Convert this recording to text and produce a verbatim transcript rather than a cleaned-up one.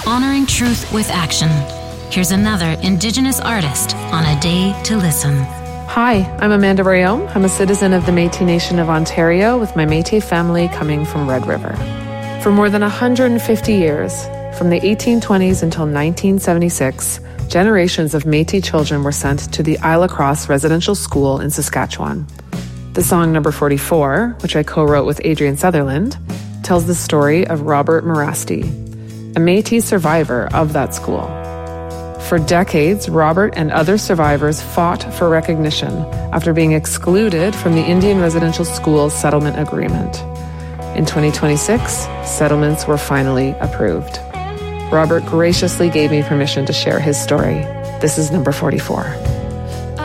honoring truth with action. Here's another Indigenous artist on A Day to Listen. Hi, I'm Amanda Rayom. I'm a citizen of the Métis Nation of Ontario with my Métis family coming from Red River. For more than one hundred fifty years, from the eighteen twenties until nineteen seventy-six, generations of Métis children were sent to the Isle Cross Residential School in Saskatchewan. The song number forty-four, which I co-wrote with Adrian Sutherland, tells the story of Robert Morasti, a Métis survivor of that school. For decades, Robert and other survivors fought for recognition after being excluded from the Indian Residential School Settlement Agreement. In twenty twenty-six, settlements were finally approved. Robert graciously gave me permission to share his story. This is number forty-four.